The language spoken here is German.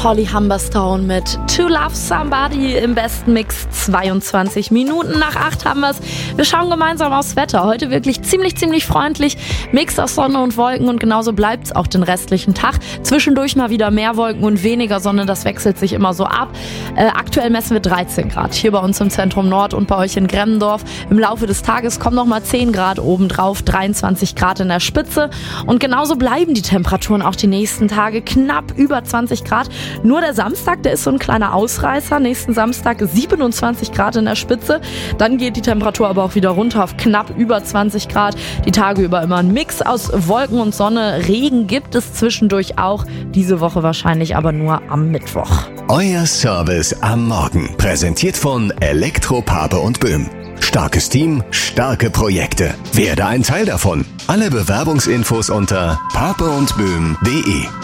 Holly Humberstone mit To Love Somebody im besten Mix. 22 Minuten nach 8 haben wir's. Wir schauen gemeinsam aufs Wetter. Heute wirklich ziemlich freundlich. Mix aus Sonne und Wolken und genauso bleibt's auch den restlichen Tag. Zwischendurch mal wieder mehr Wolken und weniger Sonne. Das wechselt sich immer so ab. Aktuell messen wir 13 Grad hier bei uns im Zentrum Nord und bei euch in Gremmendorf. Im Laufe des Tages kommen noch mal 10 Grad obendrauf, 23 Grad in der Spitze. Und genauso bleiben die Temperaturen auch die nächsten Tage knapp über 20 Grad. Nur der Samstag, der ist so ein kleiner Ausreißer. Nächsten Samstag 27 Grad in der Spitze. Dann geht die Temperatur aber auch wieder runter auf knapp über 20 Grad. Die Tage über immer ein Mix aus Wolken und Sonne. Regen gibt es zwischendurch auch. Diese Woche wahrscheinlich aber nur am Mittwoch. Euer Service am Morgen. Präsentiert von Elektro Pape und Böhm. Starkes Team, starke Projekte. Werde ein Teil davon. Alle Bewerbungsinfos unter papeundböhm.de.